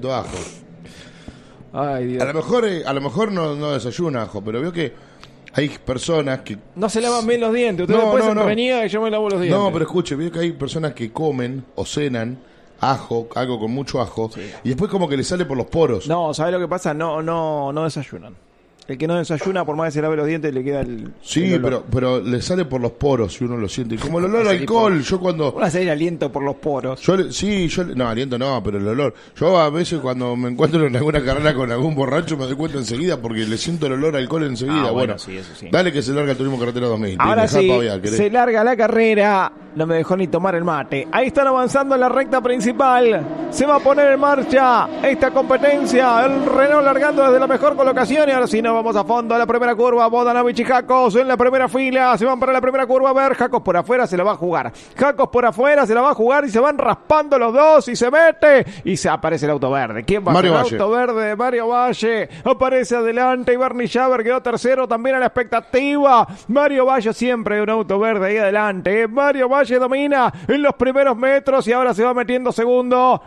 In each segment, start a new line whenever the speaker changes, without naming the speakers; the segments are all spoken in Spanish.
poquito de ajo.
Ay, Dios.
A lo mejor no desayuna ajo, pero veo que hay personas que...
No se lavan bien los dientes. Usted después se reniega y yo me lavo los dientes.
No, pero escuche, veo que hay personas que comen o cenan ajo, algo con mucho ajo, sí, y después como que le sale por los poros.
No, ¿sabes lo que pasa? No desayunan. El que no desayuna, por más que se lave los dientes, le queda el...
Sí,
el
pero le sale por los poros si uno lo siente. Como el olor a alcohol, yo cuando...
Uno hace el aliento por los poros.
No, aliento no, pero el olor. Yo a veces cuando me encuentro en alguna carrera con algún borracho me doy cuenta enseguida porque le siento el olor a alcohol enseguida. Bueno,
sí, eso sí.
Dale que se larga el Turismo Carretera 2000.
Ahora sí, se larga la carrera. No me dejó ni tomar el mate. Ahí están avanzando en la recta principal. Se va a poner en marcha esta competencia. El Renault largando desde la mejor colocación. Y ahora sí nos vamos a fondo a la primera curva. Vodanovic y Jacos en la primera fila. Se van para la primera curva. A ver, Jacos por afuera se la va a jugar. Jacos por afuera se la va a jugar y se van raspando los dos y se mete. Y se aparece el auto verde. ¿Quién va a ser el auto verde? Mario Valle. Aparece adelante y Bernie Schaber quedó tercero también a la expectativa. Mario Valle siempre un auto verde ahí adelante. Mario Valle domina en los primeros metros y ahora se va metiendo segundo.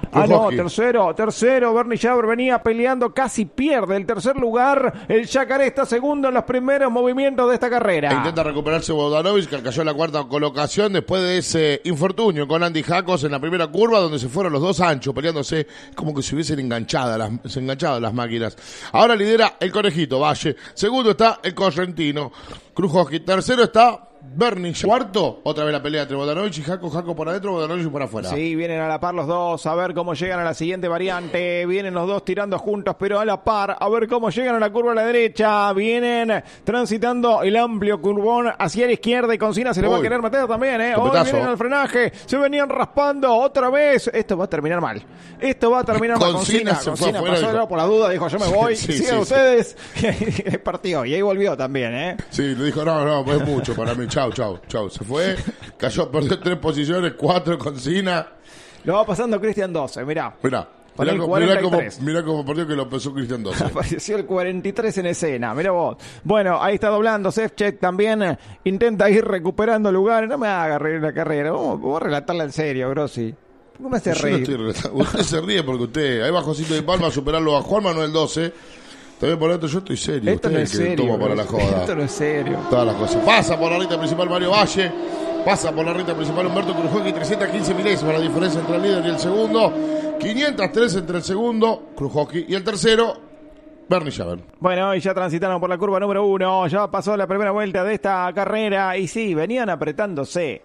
Tercero. Bernie Schaber venía peleando, casi pierde el tercer lugar. El Yacaré está segundo en los primeros movimientos de esta carrera.
Intenta recuperarse Vodanovic, que cayó en la cuarta colocación después de ese infortunio con Andy Jacos en la primera curva, donde se fueron los dos anchos peleándose como que se hubiesen enganchado las máquinas. Ahora lidera el Conejito Valle. Segundo está el Correntino Krujowski. Tercero está Bernie. Cuarto, otra vez la pelea entre Vodanovic y Jaco por adentro, Vodanovic por afuera.
Sí, vienen a la par los dos, a ver cómo llegan a la siguiente variante. Vienen los dos tirando juntos, pero a la par, a ver cómo llegan a la curva a la derecha. Vienen transitando el amplio curvón hacia la izquierda y Concina se le va a querer meter también, Hoy vienen al frenaje, se venían raspando otra vez. Esto va a terminar mal.
Concina
pasó por la duda, dijo yo me voy, sigan ustedes. Partió y ahí volvió también,
Sí, le dijo no, es mucho para mí. Chau. Se fue, perdió 3 posiciones, 4 Concina.
Lo va pasando Cristian 12, mirá.
Mirá cómo perdió que lo pesó Cristian 12.
Apareció el 43 en escena, mirá vos. Bueno, ahí está doblando. Sefchet también intenta ir recuperando lugares. No me haga reír la carrera. Vamos a relatarla en serio, Grossi. ¿Cómo me hace reír?
Usted se ríe porque usted, ahí va Josito de Palma a superarlo a Juan Manuel 12. También por esto yo estoy serio.
Esto no es serio.
Toma para la joda.
Esto no es serio.
Todas las cosas. Pasa por la recta principal Mario Valle. Pasa por la recta principal Humberto Krujowski. 315 milésimas la diferencia entre el líder y el segundo. 503 entre el segundo, Krujowski, y el tercero, Bernie Schaber.
Bueno, y ya transitaron por la curva número 1. Ya pasó la primera vuelta de esta carrera. Y sí, venían apretándose.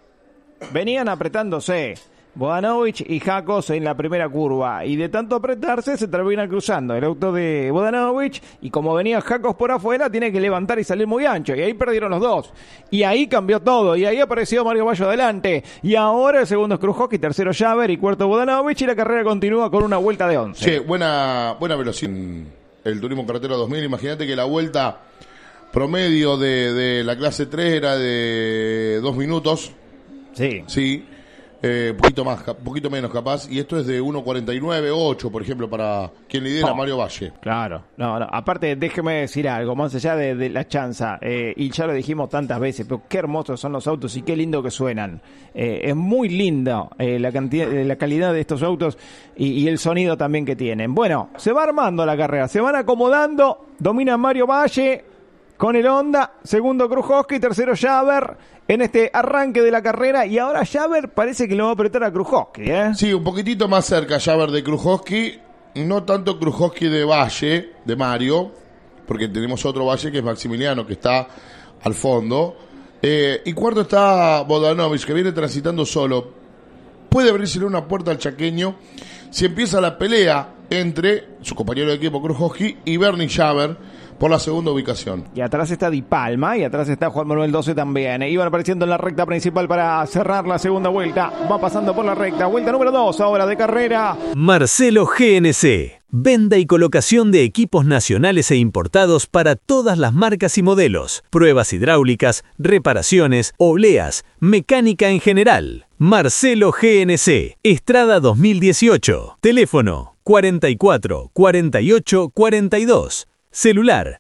Vodanovic y Jacos en la primera curva, y de tanto apretarse se termina cruzando el auto de Vodanovic, y como venía Jacos por afuera tiene que levantar y salir muy ancho, y ahí perdieron los dos, y ahí cambió todo, y ahí apareció Mario Valle adelante, y ahora el segundo es Krujowski, tercero Schaber y cuarto Vodanovic, y la carrera continúa con una vuelta de 11.
Sí, buena velocidad el Turismo Carretera 2000. Imagínate que la vuelta promedio de la clase 3 era de 2 minutos. Sí. Poquito menos capaz, y esto es de 1.49.8, por ejemplo, para quien lidera Mario Valle.
Claro, no, aparte déjeme decir algo, más allá de la chanza, y ya lo dijimos tantas veces, pero qué hermosos son los autos y qué lindo que suenan. Es muy lindo la calidad de estos autos y el sonido también que tienen. Bueno, se va armando la carrera, se van acomodando, domina Mario Valle con el Honda, segundo Krujowski, tercero Schaber en este arranque de la carrera, y ahora Schaber parece que lo va a apretar a Krujowski,
Sí, un poquitito más cerca Schaber de Krujowski, no tanto Krujowski de Valle, de Mario, porque tenemos otro Valle que es Maximiliano, que está al fondo, y cuarto está Vodanovic, que viene transitando solo. Puede abrirse una puerta al chaqueño si empieza la pelea entre su compañero de equipo Krujowski y Bernie Schaber por la segunda ubicación.
Y atrás está Di Palma, y atrás está Juan Manuel 12 también. Iban apareciendo en la recta principal para cerrar la segunda vuelta. Va pasando por la recta. Vuelta número 2 ahora de carrera.
Marcelo GNC. Venta y colocación de equipos nacionales e importados para todas las marcas y modelos. Pruebas hidráulicas, reparaciones, obleas, mecánica en general. Marcelo GNC. Estrada 2018. Teléfono 44 48 42. Celular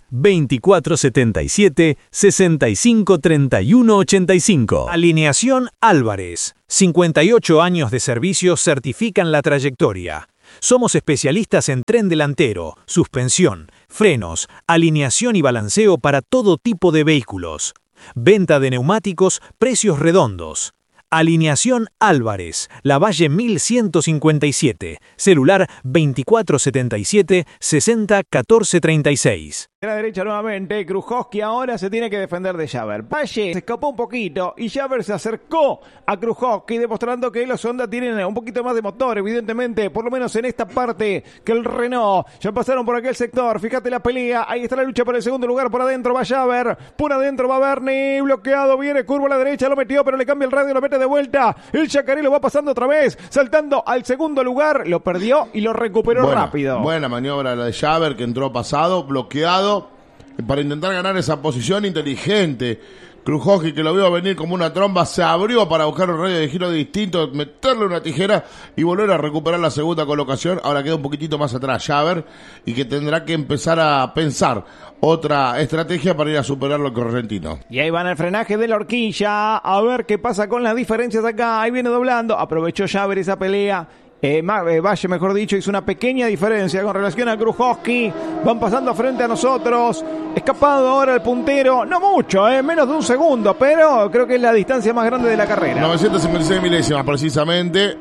2477 65 31 85.
Alineación Álvarez. 58 años de servicio certifican la trayectoria.
Somos especialistas en tren delantero, suspensión, frenos, alineación y balanceo para todo tipo de vehículos. Venta de neumáticos, precios redondos. Alineación Álvarez, Lavalle 1157, celular 2477 60 14 36.
A la derecha nuevamente, Krujowski ahora se tiene que defender de Javer. Valle se escapó un poquito y Javer se acercó a Krujowski, demostrando que los Honda tienen un poquito más de motor, evidentemente, por lo menos en esta parte, que el Renault. Ya pasaron por aquel sector, fíjate la pelea, ahí está la lucha por el segundo lugar, por adentro va Javer, por adentro va Berni, bloqueado, viene curva a la derecha, lo metió, pero le cambia el radio, lo mete de vuelta. El Yacaré lo va pasando otra vez, saltando al segundo lugar, lo perdió y lo recuperó rápido.
Buena maniobra la de Javer, que entró pasado, bloqueado, para intentar ganar esa posición inteligente. Krujowski, que lo vio venir como una tromba, se abrió para buscar un radio de giro distinto, meterle una tijera y volver a recuperar la segunda colocación. Ahora queda un poquitito más atrás Javer, y que tendrá que empezar a pensar otra estrategia para ir a superarlo el correntino.
Y ahí van al frenaje de la horquilla, a ver qué pasa con las diferencias acá. Ahí viene doblando, aprovechó Javer esa pelea. Valle, mejor dicho, hizo una pequeña diferencia con relación a Krujowski. Van pasando frente a nosotros. Escapado ahora el puntero. No mucho, menos de un segundo, pero creo que es la distancia más grande de la carrera.
956 milésimas precisamente.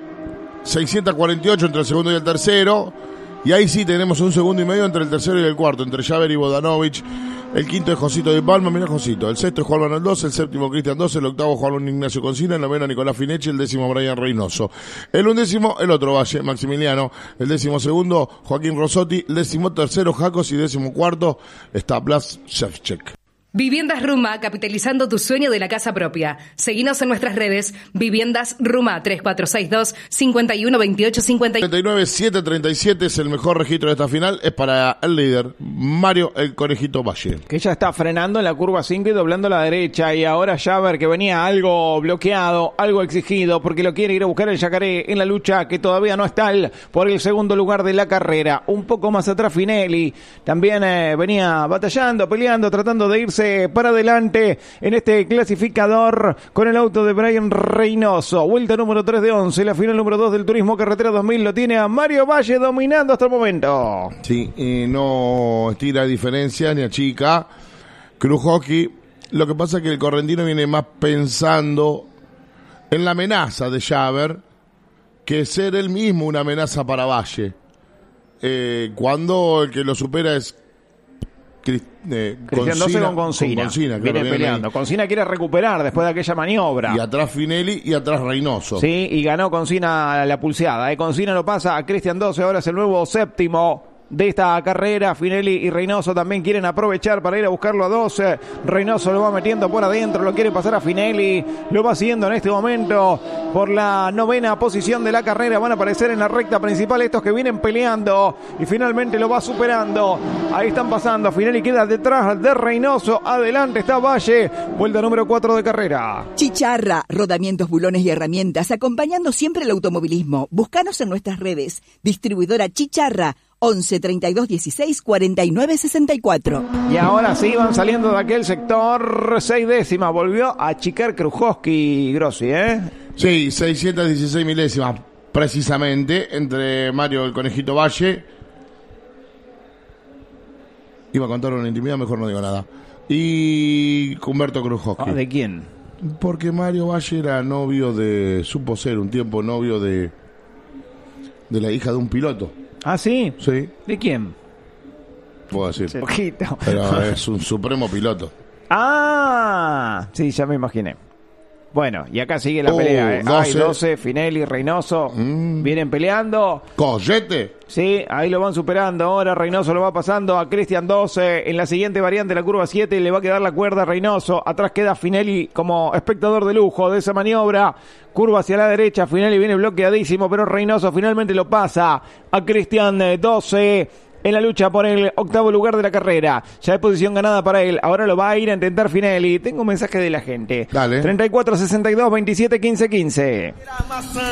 648 entre el segundo y el tercero. Y ahí sí tenemos un segundo y medio entre el tercero y el cuarto, entre Javer y Vodanovic. El quinto es Josito de Palma, mira Josito. El sexto es Juan Manuel 12, el séptimo Cristian 12, el octavo Juan Ignacio Concina, el noveno Nicolás Finechi, el décimo Brian Reynoso. El undécimo, el otro Valle, Maximiliano. El décimo segundo, Joaquín Rosotti. El décimo tercero, Jacos. Y décimo cuarto está Blas Shevchek.
Viviendas Ruma, capitalizando tu sueño de la casa propia. Seguinos en nuestras redes, Viviendas Ruma, 3462 5128 59.
39-737 es el mejor registro de esta final, es para el líder, Mario el Conejito Valle.
Que ya está frenando en la curva 5 y doblando a la derecha, y ahora Javer, que venía algo bloqueado, algo exigido, porque lo quiere ir a buscar el Yacaré en la lucha que todavía no está por el segundo lugar de la carrera. Un poco más atrás Finelli, también venía batallando, peleando, tratando de irse para adelante en este clasificador con el auto de Brian Reynoso. Vuelta número 3 de 11, la final número 2 del Turismo Carretera 2000 lo tiene a Mario Valle dominando hasta el momento.
Sí, y no estira diferencia ni achica Krujowski. Lo que pasa es que el correntino viene más pensando en la amenaza de Javer que ser él mismo una amenaza para Valle. Cuando el que lo supera es
Cristian 12 con Concina. Viene peleando. Concina quiere recuperar después de aquella maniobra.
Y atrás Finelli y atrás Reynoso.
Sí, y ganó Concina la pulseada. Concina lo pasa a Cristian 12, ahora es el nuevo séptimo de esta carrera. Finelli y Reynoso también quieren aprovechar para ir a buscarlo a 12. Reynoso lo va metiendo por adentro, lo quiere pasar a Finelli, lo va haciendo en este momento por la novena posición de la carrera. Van a aparecer en la recta principal estos que vienen peleando y finalmente lo va superando. Ahí están pasando, Finelli queda detrás de Reynoso, adelante está Valle, vuelta número 4 de carrera.
Chicharra, rodamientos, bulones y herramientas, acompañando siempre el automovilismo. Búscanos en nuestras redes. Distribuidora Chicharra, 11 32 16 49 64.
Y ahora sí van saliendo de aquel sector. 6 décimas. Volvió a achicar Krujowski, Grossi,
Sí, 616 milésimas precisamente entre Mario el Conejito Valle. Iba a contar una intimidad, mejor no digo nada. Y Humberto Krujowski.
¿De quién?
Porque Mario Valle era novio supo ser un tiempo novio de la hija de un piloto.
¿Ah, sí?
Sí.
¿De quién?
Puedo decir.
Un poquito.
Pero es un supremo piloto.
Ah, sí, ya me imaginé. Bueno, y acá sigue la pelea.
12.
Hay 12, Finelli, Reynoso. Vienen peleando.
¡Collete!
Sí, ahí lo van superando. Ahora Reynoso lo va pasando a Cristian 12. En la siguiente variante, la curva 7, le va a quedar la cuerda a Reynoso. Atrás queda Finelli como espectador de lujo de esa maniobra. Curva hacia la derecha, Finelli viene bloqueadísimo, pero Reynoso finalmente lo pasa a Cristian 12. En la lucha por el octavo lugar de la carrera. Ya hay posición ganada para él. Ahora lo va a ir a intentar Finelli. Tengo un mensaje de la gente.
Dale.
34 62 27 15 15.